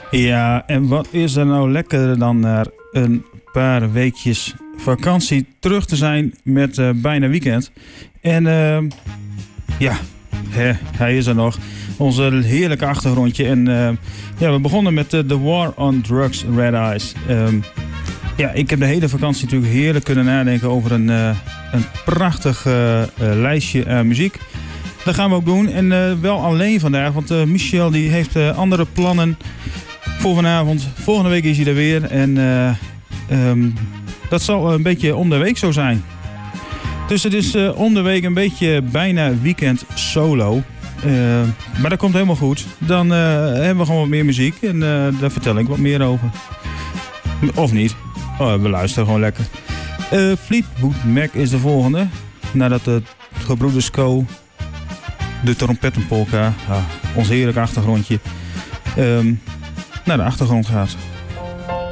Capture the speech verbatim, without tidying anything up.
Ja, en wat is er nou lekkerder dan na een paar weekjes vakantie terug te zijn met uh, bijna weekend. En uh, ja, hè, hij is er nog. Onze heerlijke achtergrondje. En uh, ja, we begonnen met uh, The War on Drugs, Red Eyes. Um, ja, ik heb de hele vakantie natuurlijk heerlijk kunnen nadenken over een, uh, een prachtig uh, uh, lijstje uh, muziek. Dat gaan we ook doen. En uh, wel alleen vandaag, want uh, Michel die heeft uh, andere plannen voor vanavond. Volgende week is hij er weer. En uh, um, dat zal een beetje om de week zo zijn. Dus het is uh, om de week een beetje bijna weekend solo. Uh, maar dat komt helemaal goed. Dan uh, hebben we gewoon wat meer muziek. En uh, daar vertel ik wat meer over. Of niet. Oh, we luisteren gewoon lekker. Uh, Fleetwood Mac is de volgende. Nadat de gebroeders Co, de trompettenpolka, ah, ons heerlijk achtergrondje, um, naar de achtergrond gaat.